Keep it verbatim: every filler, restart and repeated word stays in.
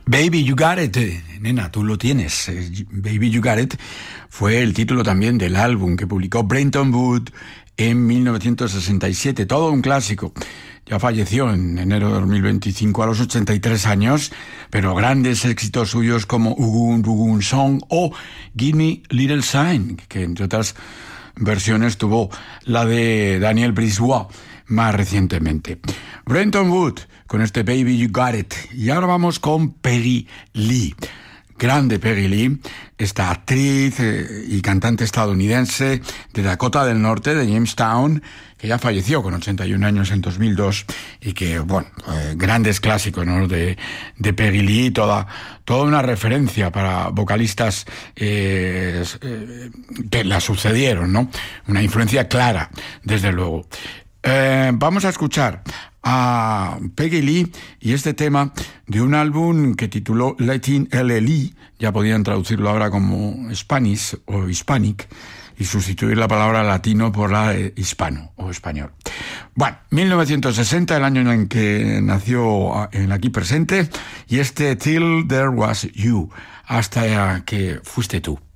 Baby You Got It, nena, tú lo tienes. Baby You Got It fue el título también del álbum que publicó Brenton Wood en mil novecientos sesenta y siete, todo un clásico. Ya falleció en enero de dos mil veinticinco a los ochenta y tres años, pero grandes éxitos suyos como Ugun Ugun Song o Gimme Little Sign, que entre otras versiones tuvo la de Daniel Brisbois más recientemente. Brenton Wood con este Baby You Got It. Y ahora vamos con Peggy Lee. Grande Peggy Lee, esta actriz eh, y cantante estadounidense de Dakota del Norte, de Jamestown, que ya falleció con ochenta y un años en dos mil dos y que, bueno, eh, grandes clásicos, ¿no?, de, de Peggy Lee, toda, toda una referencia para vocalistas eh, eh, que la sucedieron, ¿no? Una influencia clara, desde luego. Eh, vamos a escuchar a Peggy Lee y este tema de un álbum que tituló Latin L L E, ya podían traducirlo ahora como Spanish o Hispanic y sustituir la palabra latino por la de hispano o español. Bueno, mil novecientos sesenta, el año en que nació el aquí presente, y este Till There Was You, hasta que fuiste tú.